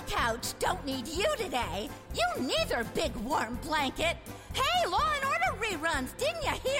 couch don't need you today. You neither, big warm blanket. Hey, Law and Order reruns, didn't you hear?